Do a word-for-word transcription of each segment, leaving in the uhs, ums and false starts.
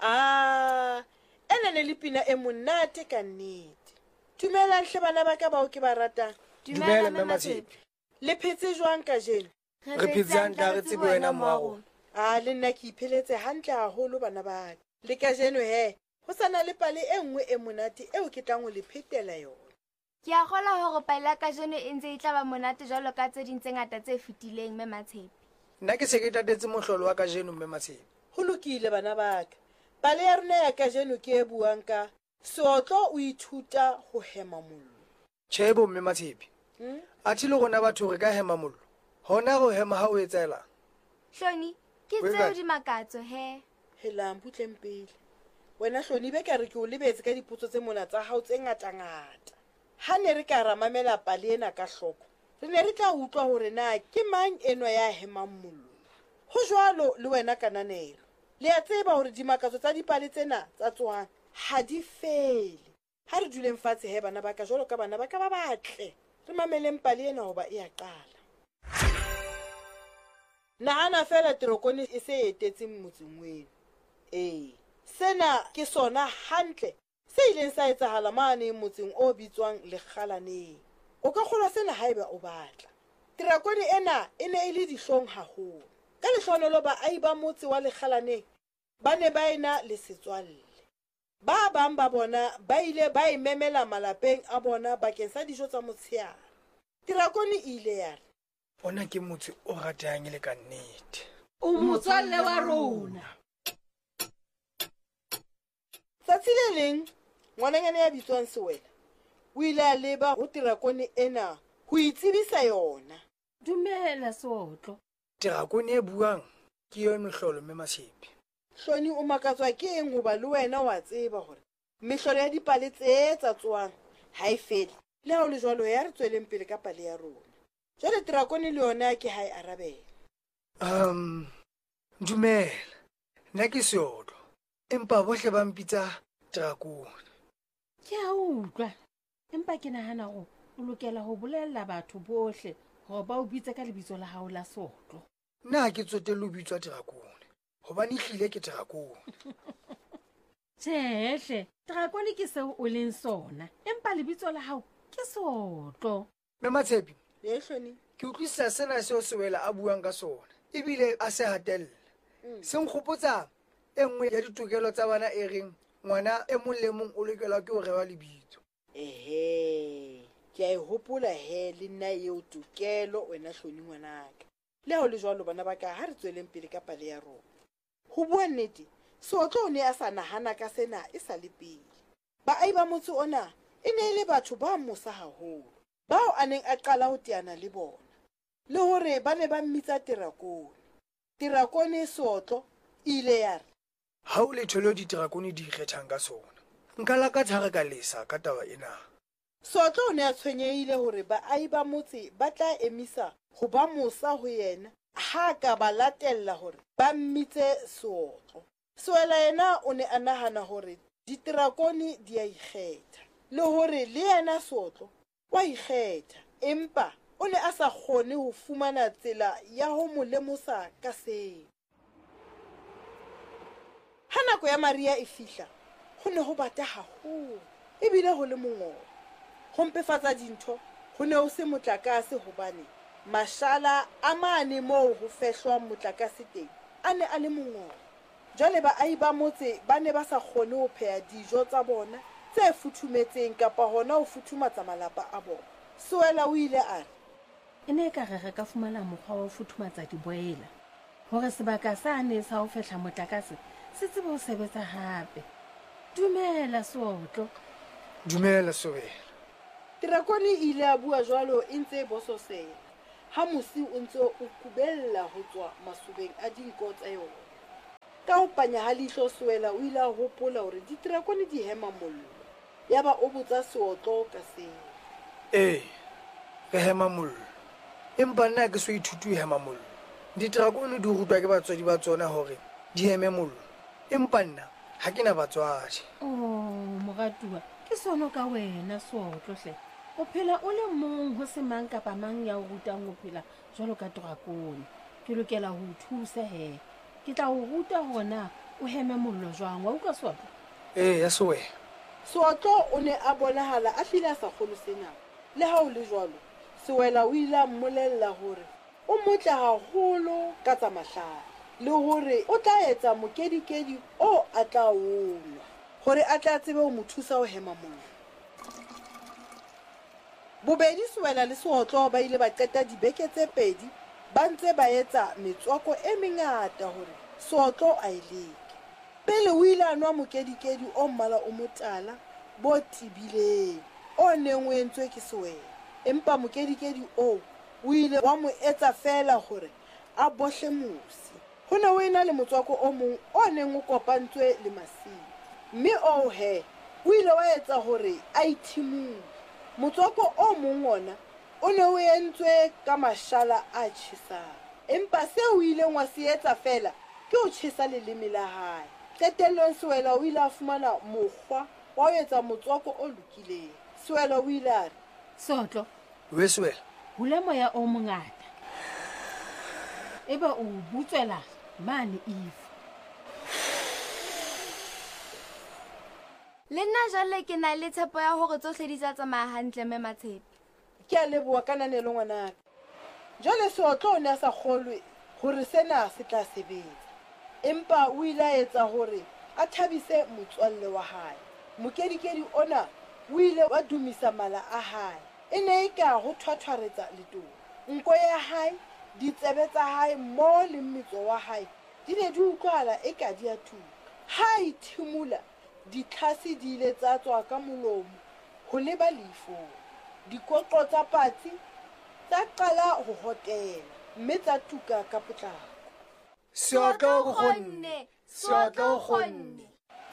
Ah, ena ne le pina e monate ka nnete. Dumelang hle bana ba ka bao ke ba ratang. Dumela mme Matshepi. Le phetse jwang ka jeno? Re phetse hantle re tsebe wena moago. Ah, le nna ke ipheletse hantle haholo bana ba ka. Le ka jeno he, ho sana le pale e nngwe e monate eo ke tlang ho le phetela yona. Ke a kgola hore pale ya ka jeno e ntse e tla ba monate jwalo ka tse ding tse ngata tse fetileng mme Matshepi. Nna ke se ke tatetse mohlolo wa ka jeno mme Matshepi. Ho lokile bana ba ka. Pale ya rona ya ka jeno ke e buang ka Seotlo o ithuta ho hema mollo. Tjhebo mme Matshepi. Hmm? Athi le rona batho re ka hema mollo. Hona go hema ha o etsaela. Hloni, ke tseo di makatso he. Helang butleng pele. Wena Hloni be ka re ke o lebetse ka dipotso tse mona tsa hao tse ngata ngata. Ha ne re ka ramamela pale ena ka hloko, re ne re tla utlwa hore na ke mang enwa ya hemang mollo. Ho jwalo le wena Kananelo. Le a tseba hore dimakatso tsa dipale tsena tsa tswang ha di fele. Ha re duleng fatshe he bana ba ka jwalo ka bana ba ka ba batle. Re mameleng pale ena hoba e a qala. Nahana fela Tirokoni e se etetseng motseng wena. Ee, sena ke sona hantle se ileng sa etsahala mane motseng o bitswang Lekgalaneng. O ka kgolwa sena haeba o batla. Tirokoni ena e ne e le dihlong haholo. Ka lehlohonolo baahi ba motse wa Lekgalaneng ba ne ba ena le setswalle. Ba bang ba bona ba ile ba imemela malapeng a bona bakeng sa dijo tsa motshehare. Tirokoni e ile ya re, Ona ke motse o ratehang le ka nnete. O motswalle wa rona. Tsatsi le leng ngwananyana ya bitswang Sewela o ile a leba ho Tirokoni ena ho itsebisa yona. Dumela Seotlo. Tirokoni e buang ke yo mehlolo mme Matshepi. Hloni o makatswa ke eng hoba le wena wa tseba hore mehlolo ya dipale tse tsa tswang ha e fele. Le ha o le jwalo ya re tsweleng pele ka pale ya rona. Jwale Tirokoni le yona ke ha e arabela. Um, dumela. Nna ke Seotlo. Empa bohle ba mpitsa Tirokoni. Ke a utlwa. Empa ke nahana hore o lokela ho bolella batho bohle hore ba o bitse ka lebitso la hao la Seotlo. Nna ke tsotelle ho bitswa Tirokoni. Hobane hlile ke Tirokoni. Tjhehle, Tirokoni ke seo o leng sona. Empa lebitso la hao ke Seotlo. Mme Matshepi, Le Hloni. ke utlwisisa sena seo Sewela a buang ka sona. Ebile a se hatella. Se nkgopotsa e nngwe ya ditokelo tsa bana e reng ngwana e mong le mong o lokela ke ho rewa lebitso. Ehe, ke a e hopola he le nna eo tokelo wena Hloni ngwanaka. Le ha o le jwalo bana ba ka ha re tsweleng pele ka pale ya rona. Ho bua nnete, Seotlo o ne a sa nahana ka sena e sa le pele. Baahi ba motse ona e ne e le batho ba mosa haholo, bao a neng a qala ho teana le bona, le hore ba ne ba mmitsa Tirokoni. Tirokoni Seotlo ile ya re, Ha o le tholo Tirokoni di ikgethang ka sona. Nka lakatsa re ka lesa ka taba ena. Seotlo o ne a tshwenyehile hore baahi ba motse ba tla emisa ho ba mosa ho yena ha ka ba latella hore ba mmitse Seotlo. Sewela yena o ne a nahana hore Tirokoni di a ikgetha, le hore le yena Seotlo wa ikgetha, empa o ne a sa kgone ho fumana tsela ya ho mo lemosa ka seo. Ha nako ya Maria e fihla, ho ne ho bata haholo, ebile ho le mongobo. Ho mpefatsa dintho, ho ne ho se motlakase hobane mashala a mane moo ho fehlwang motlakase teng a ne a le mongobo. Jwale baahi ba motse ba ne ba sa kgone ho pheha dijo tsa bona tse futhumetseng kapa hona ho futhumatsa malapa a bona. Sewela o ile a re, E ne ka re re ka fumana mokgwa wa ho futhumatsa diboela hore sebaka sane sa ho fehla motlakase se tsebe ho sebetsa hape. Dumela Seotlo. Dumela Sewela. Tirokoni e ile a bua jwalo e ntse e bososela, ha mosi o ntse o kubella ho tswa masobeng a dinko tsa yona. Ka ho panya ha leihlo Sewela o ile a hopola hore Tirokoni di hema mollo. Yaba o botsa Seotlo ka seo. Ee, re hema mollo. Empa nna ke so ithuti ho hema mollo. Tirokoni di rutwa ke batswadi ba tsona hore di heme mollo. Empa nna ha ke na batswadi. Oh, moratuwa, ke sono ka wena Seotlo hle. O phela o le mong ho se mang kapa mang ya o rutang ho phela jwalo ka Tirokoni. Ke lokela ho thusa he. Ke tla o ruta hona o heme mollo jwang wa utlwa Sootlo? ee ya sewe Sootlo o ne a bonahala a hlile a sa kgolo sena. Le ha o le jwalo, Sewela o ile a mmolella hore o motle haholo ka tsa mahlale, le hore o tla etsa mokedikedi o a tla onwa hore a tla tsebe ho mo thusa ho hema mollo. Bobedi Sewela le Sootlo ba ile ba qeta dibeke tse pedi ba ntse ba etsa metswako e mengata hore Sootlo a ileke. Pele o ile a nwa mokedikedi o mmala o motala bo tibileng o neng o entswe ke Sewela, empa mokedikedi o o ile wa mo etsa fela hore a bohle mosi. Ho ne o ena le motswako o mong o neng o kopantswe le masimo, mme o he o ile wa etsa hore a ithimule. Motswako o mong ona o ne o entswe ka mashala a tjhesang, empa seo o ileng wa se etsa fela ke ho tjhesa leleme la hae. Qetellong Sewela o ile a fumana mokgwa wa ho etsa motswako o lokileng. Sewela o ile a re, Sootlo, we Sewela hula moya o mongata. Eba o butswela mane Eve. Le nna jwale ke na le tshepo ya hore tsohle di tla tsamaya hantle mme Matshepe. Ke a leboha kananelo ngwanaka. Jwale Sootlo o ne a sa kgolwe hore sena se tla sebetsa, empa o ile a etsa hore a thabise motswalle wa hae. Mokedikedi ona o ile wa dumisa mala a hae. E ne e ka ho thwathwaretsa letong. Nko ya hae, ditsebe tsa hae mo le mmetso wa hae di ne di utlwahala e ka di a thuka. Ha ithimula, ditlhasi di ile tsa tswa ka molomo ho leba leifong. Dikoqo tsa patsi tsa qala ho hotela, mme tsa tuka ka potlako. Sootlo o kgonne Sootlo o kgonne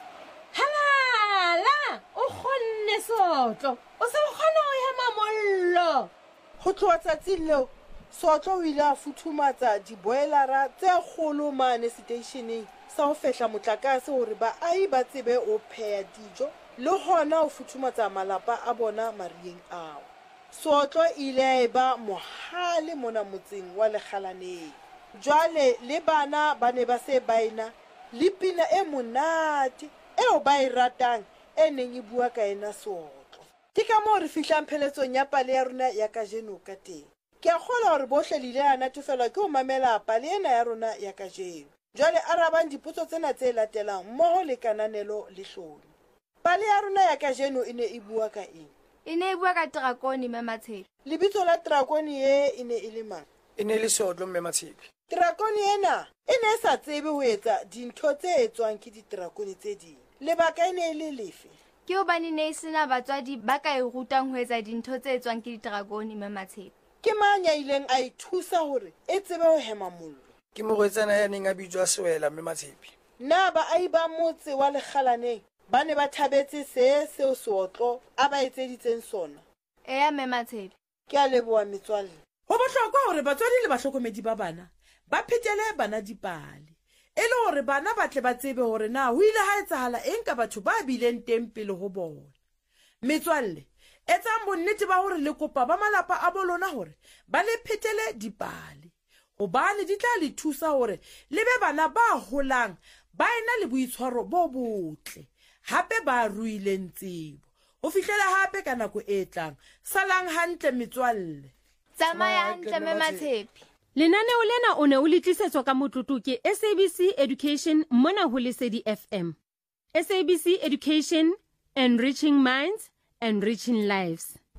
Halala, o kgonne Sootlo. O se o kgona ho hema mollo. Ho tloha tsatsing leo, Sootlo o ile a futhumatsa diboelara tse kgolo mane stationeng sa ho fehla motlakase hore baahi ba tsebe ho pheha dijo le hona ho futhumatsa malapa a bona marieng ao. Sootlo ile a eba mohale mona motseng wa Lekgalaneng. Jwale le bana ba ne ba se baena le pina e monate eo ba e ratang e neng e bua ka ena Sootlo. Ke ka moo re fihlang pheletsong ya pale ya rona ya kajeno ka teng. Ke a kgolwa hore bohle le ile a natefelwa ke ho mamela pale ena ya rona ya kajeno. Jwale arabang dipotso tsena tse latelang mmoho le kananelo le hloni. Pale ya rona ya kajeno e ne e bua ka eng? E ne e bua ka Drakone mme Matshepe. Lebitso la Drakone e e ne e le mang? e ne le Sootlo mme Matshepe. Drakone ena e ne sa tsebe ho etsa dintho tse etswang ke ditrakone tse ding. Lebaka e ne e le lefe? Ke hobane ne e sena batswadi ba ka e rutang ho etsa dintho tse etswang ke Drakone mme Matshepe. Ke mang ya ileng a ithusa hore e tsebe ho hema mollo? Ke morwetsana ya neng a bitswa Sewela mme Matshepe. Na baahi ba motse wa Lekgalaneng ba ne ba thabetse se seo Sootlo a ba etseditseng sona? Eya mme Matshepe. Ke a leboha metswalle. Ho bohlokwa hore batswadi le bahlokomedi ba bana ba phetele bana dipale, e le hore bana ba tle ba tsebe hore na ho ile ha etsahala eng ka batho ba bileng teng pele ho bona. Metswalle, etsang bonnete ba hore le kopa ba malapa a bolona hore ba le phetele dipale, hobane di tla le thusa hore le be bana ba holang ba ena le boitshwaro bo botle, hape ba ruileng tsebo. Ho fihlela hape ka nako e tlang, salang hantle metswalle. Tsamaya hantle mme Matshepe. Lenaneo lena o ne o le tlisetswa ka motlotlo ke S A B C Education mona ho Lesedi F M. S A B C Education, enriching minds, enriching lives.